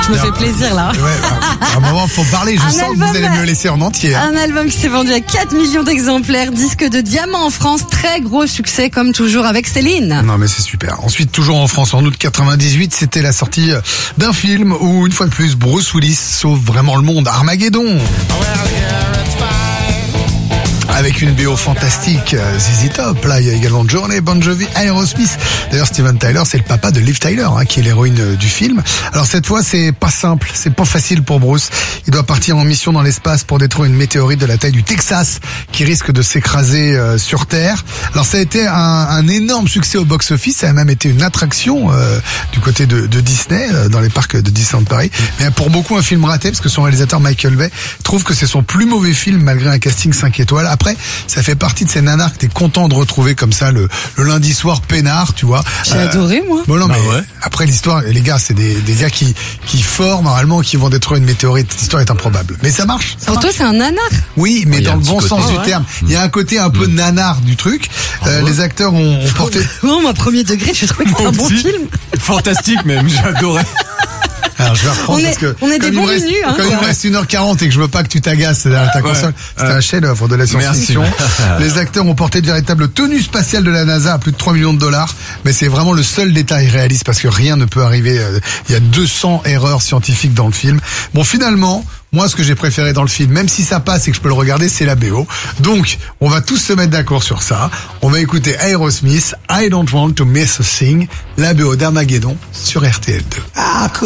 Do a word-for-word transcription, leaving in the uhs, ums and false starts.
Je me fais plaisir là. Ouais, bah, à un moment, faut parler. Je Un sens que vous album, allez me le laisser en entier. Hein. Un album qui s'est vendu à quatre millions d'exemplaires, disque de diamant en France, très gros succès comme toujours avec Céline. Non mais c'est super. Ensuite, toujours en France, en août quatre-vingt-dix-huit, c'était la sortie d'un film où, une fois de plus, Bruce Willis sauve vraiment le monde. Armageddon. Avec une B O fantastique, Z Z Top. Là, il y a également Journey, Bon Jovi, Aerosmith. D'ailleurs, Steven Tyler, c'est le papa de Liv Tyler, hein, qui est l'héroïne du film. Alors cette fois, c'est pas simple, c'est pas facile pour Bruce. Il doit partir en mission dans l'espace pour détruire une météorite de la taille du Texas qui risque de s'écraser euh, sur Terre. Alors ça a été un, un énorme succès au box-office. Ça a même été une attraction euh, du côté de, de Disney, euh, dans les parcs de Disneyland Paris. Mais pour beaucoup, un film raté, parce que son réalisateur Michael Bay trouve que c'est son plus mauvais film malgré un casting cinq étoiles. Après, ça fait partie de ces nanars que t'es content de retrouver comme ça le, le lundi soir peinard, tu vois. J'ai euh, adoré, moi. Bon, non, bah mais ouais. Après l'histoire, les gars, c'est des, des gars qui, qui forment normalement, qui vont détruire une météorite. L'histoire est improbable. Mais ça marche. Ça Pour marche. toi, c'est un nanar. Oui, mais Il y a dans un le petit bon côté, sens du ouais. terme. Il y a un côté un peu nanar du truc. Euh, ouais. Les acteurs ont, ont porté... Non, moi, premier degré, je trouvais que c'était un bon Aussi. film. Fantastique même, j'ai adoré. Alors, je vais reprendre On est- parce que on est des comme il bons me reste, menus, hein, quand il me quoi. reste une heure quarante et que je veux pas que tu t'agaces derrière ta Ouais. console, c'est Ouais. un chef-d'œuvre de la science-fiction. Merci. Les acteurs ont porté de véritables tenues spatiales de la NASA à plus de trois millions de dollars, mais c'est vraiment le seul détail réaliste parce que rien ne peut arriver. Il y a deux cents erreurs scientifiques dans le film. Bon, finalement, moi, ce que j'ai préféré dans le film, même si ça passe et que je peux le regarder, c'est la B O. Donc, on va tous se mettre d'accord sur ça. On va écouter Aerosmith, I Don't Want to Miss a Thing, la B O d'Armageddon sur R T L deux.